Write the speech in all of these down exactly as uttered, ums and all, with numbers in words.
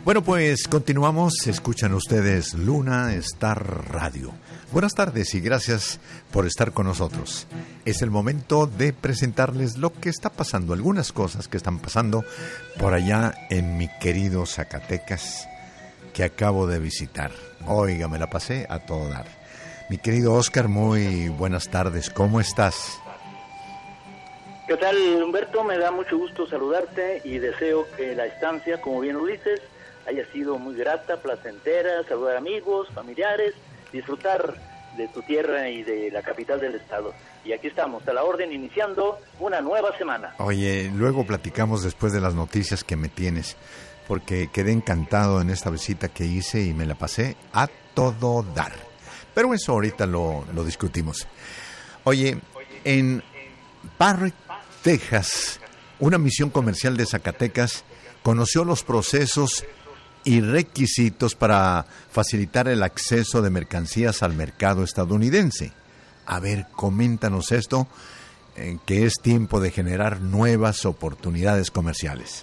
Bueno, pues continuamos. Escuchan ustedes Luna Star Radio. Buenas tardes y gracias por estar con nosotros. Es el momento de presentarles lo que está pasando, algunas cosas que están pasando por allá en mi querido Zacatecas, que acabo de visitar. Oiga, me la pasé a todo dar. Mi querido Oscar, muy buenas tardes. ¿Cómo estás? ¿Qué tal, Humberto? Me da mucho gusto saludarte y deseo que la estancia, como bien lo dices, haya sido muy grata, placentera, saludar amigos, familiares, disfrutar de tu tierra y de la capital del estado. Y aquí estamos, a la orden, iniciando una nueva semana. Oye, luego platicamos después de las noticias que me tienes, porque quedé encantado en esta visita que hice y me la pasé a todo dar. Pero eso ahorita lo, lo discutimos. Oye, en Park, Texas, una misión comercial de Zacatecas conoció los procesos y requisitos para facilitar el acceso de mercancías al mercado estadounidense. A ver, coméntanos esto, eh, que es tiempo de generar nuevas oportunidades comerciales.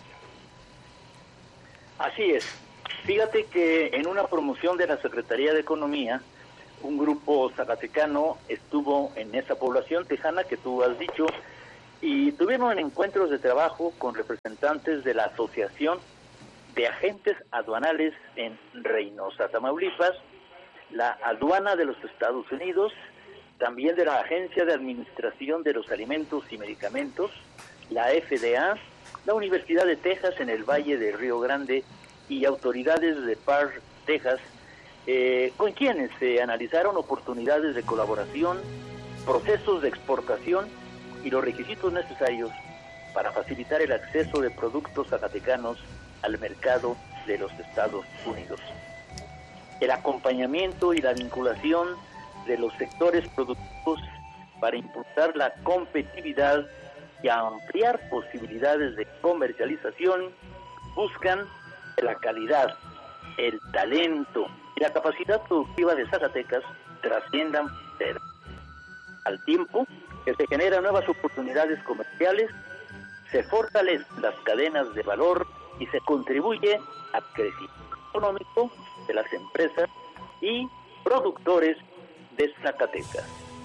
Así es. Fíjate que en una promoción de la Secretaría de Economía, un grupo zacatecano estuvo en esa población tejana que tú has dicho, y tuvieron encuentros de trabajo con representantes de la Asociación de Agentes Aduanales en Reynosa, Tamaulipas, la Aduana de los Estados Unidos, también de la Agencia de Administración de los Alimentos y Medicamentos, la F D A, la Universidad de Texas en el Valle de Río Grande y autoridades de Park, Texas, eh, con quienes se analizaron oportunidades de colaboración, procesos de exportación y los requisitos necesarios para facilitar el acceso de productos zacatecanos al mercado de los Estados Unidos. El acompañamiento y la vinculación de los sectores productivos para impulsar la competitividad y ampliar posibilidades de comercialización buscan que la calidad, el talento y la capacidad productiva de Zacatecas trasciendan al tiempo que se generan nuevas oportunidades comerciales, se fortalecen las cadenas de valor y se contribuye al crecimiento económico de las empresas y productores de Zacatecas.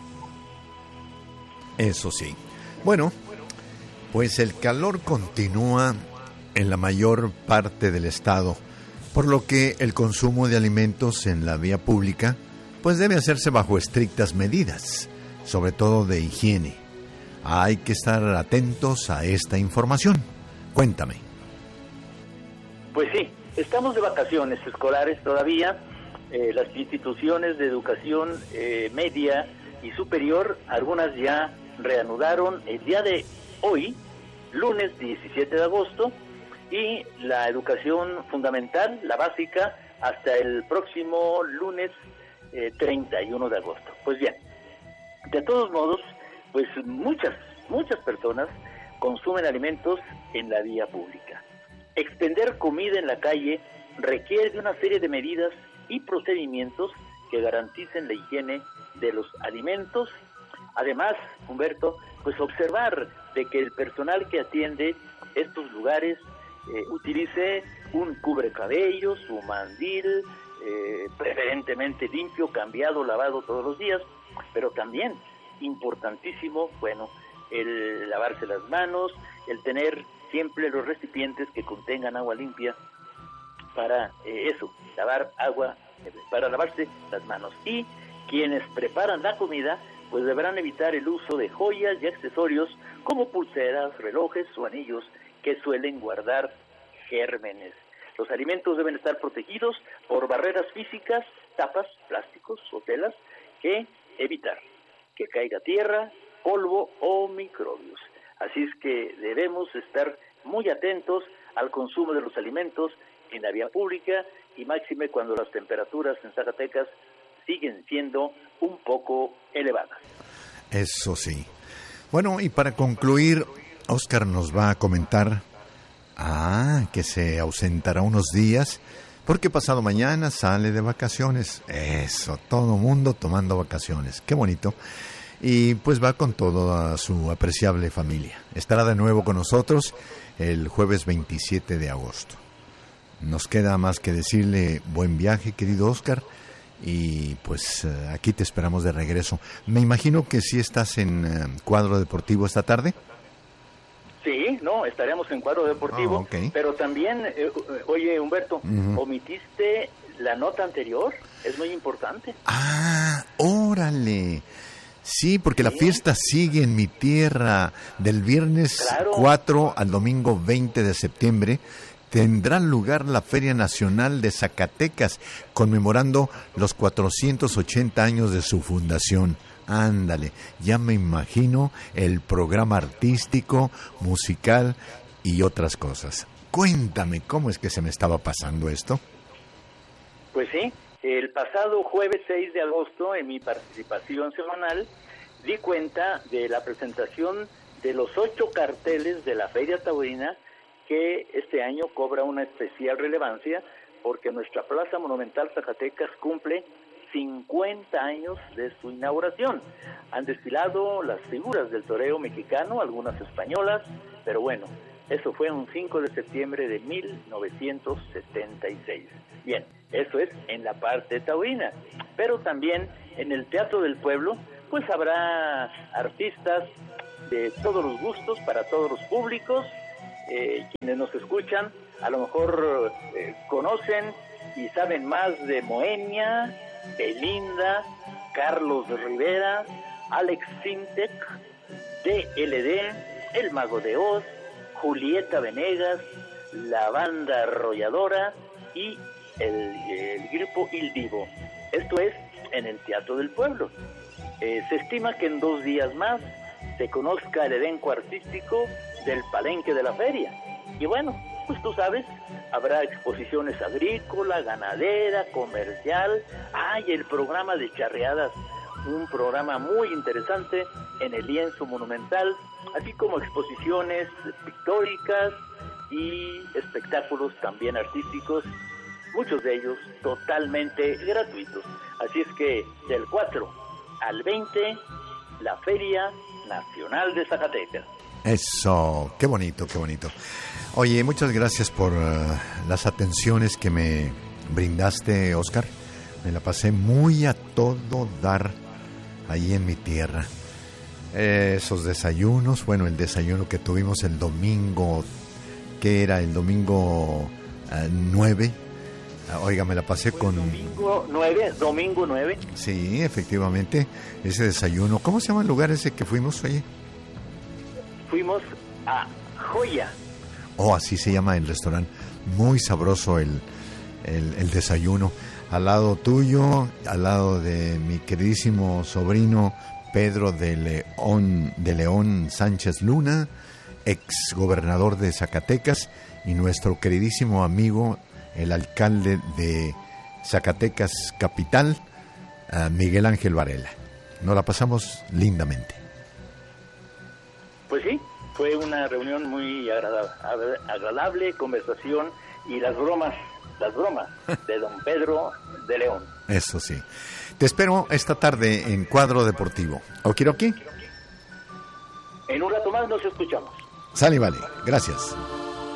Eso sí. Bueno, pues el calor continúa en la mayor parte del estado, por lo que el consumo de alimentos en la vía pública pues debe hacerse bajo estrictas medidas, sobre todo de higiene. Hay que estar atentos a esta información. Cuéntame. Pues sí, estamos de vacaciones escolares todavía. Eh, las instituciones de educación eh, media y superior, algunas ya reanudaron el día de hoy, lunes diecisiete de agosto, y la educación fundamental, la básica, hasta el próximo lunes eh, treinta y uno de agosto. Pues bien, de todos modos, pues muchas, muchas personas consumen alimentos en la vía pública. Expender comida en la calle requiere de una serie de medidas y procedimientos que garanticen la higiene de los alimentos. Además, Humberto, pues observar de que el personal que atiende estos lugares eh, utilice un cubrecabellos, su mandil, eh, preferentemente limpio, cambiado, lavado todos los días, pero también importantísimo, bueno, el lavarse las manos, el tener siempre los recipientes que contengan agua limpia para eh, eso, lavar agua, eh, para lavarse las manos. Y quienes preparan la comida, pues deberán evitar el uso de joyas y accesorios como pulseras, relojes o anillos que suelen guardar gérmenes. Los alimentos deben estar protegidos por barreras físicas, tapas, plásticos o telas que evitar que caiga tierra, polvo o microbios. Así es que debemos estar muy atentos al consumo de los alimentos en la vía pública y máxime cuando las temperaturas en Zacatecas siguen siendo un poco elevadas. Eso sí. Bueno, y para concluir, Oscar nos va a comentar ah, que se ausentará unos días porque pasado mañana sale de vacaciones. Eso, todo mundo tomando vacaciones. Qué bonito. Y pues va con toda su apreciable familia. Estará de nuevo con nosotros el jueves veintisiete de agosto. nos queda más que decirle buen viaje, querido Óscar, y pues eh, aquí te esperamos de regreso. Me imagino que sí estás en eh, Cuadro Deportivo esta tarde. Sí, no, estaremos en Cuadro Deportivo, oh, okay. Pero también, eh, oye Humberto, uh-huh. omitiste la nota anterior, es muy importante. Ah, órale. Sí, porque sí. La fiesta sigue en mi tierra del viernes claro. cuatro al domingo veinte de septiembre. Tendrá lugar la Feria Nacional de Zacatecas, conmemorando los cuatrocientos ochenta años de su fundación. Ándale, ya me imagino el programa artístico, musical y otras cosas. Cuéntame, ¿cómo es que se me estaba pasando esto? Pues sí, el pasado jueves seis de agosto, en mi participación semanal, di cuenta de la presentación de los ocho carteles de la Feria Taurina, que este año cobra una especial relevancia porque nuestra Plaza Monumental Zacatecas cumple cincuenta años de su inauguración. Han desfilado las figuras del toreo mexicano, algunas españolas, pero bueno, eso fue un cinco de septiembre de mil novecientos setenta y seis. Bien, eso es en la parte taurina, pero también en el Teatro del Pueblo, pues habrá artistas de todos los gustos, para todos los públicos. Eh, quienes nos escuchan a lo mejor eh, conocen y saben más de Moenia, Belinda, Carlos Rivera, Alex Sintek, D L D, El Mago de Oz, Julieta Venegas, la Banda Arrolladora y el, el grupo Il Divo. Esto es en el Teatro del Pueblo. Eh, se estima que en dos días más se conozca el elenco artístico del palenque de la feria. Y bueno, pues tú sabes, habrá exposiciones agrícola, ganadera, comercial. ¡Ay, el programa de charreadas! Un programa muy interesante en el lienzo monumental, así como exposiciones pictóricas y espectáculos también artísticos, muchos de ellos totalmente gratuitos. Así es que del cuatro al veinte, la Feria Nacional de Zacatecas. Eso, qué bonito, qué bonito. Oye, muchas gracias por uh, las atenciones que me brindaste, Óscar. Me la pasé muy a todo dar ahí en mi tierra. Eh, esos desayunos, bueno, el desayuno que tuvimos el domingo, que era el domingo uh, nueve. Uh, oiga, me la pasé con... Domingo nueve, domingo nueve. Sí, efectivamente, ese desayuno. ¿Cómo se llama el lugar ese que fuimos, oye? Fuimos a Joya. Oh, así se llama el restaurante. Muy sabroso el, el, el desayuno. Al lado tuyo, al lado de mi queridísimo sobrino Pedro de León, de León Sánchez Luna, ex gobernador de Zacatecas, y nuestro queridísimo amigo, el alcalde de Zacatecas Capital, uh, Miguel Ángel Varela. Nos la pasamos lindamente. Pues sí, fue una reunión muy agradable, agradable conversación y las bromas, las bromas de don Pedro de León. Eso sí. Te espero esta tarde en Cuadro Deportivo. ¿Okiroki? En un rato más nos escuchamos. Sale, vale. Gracias.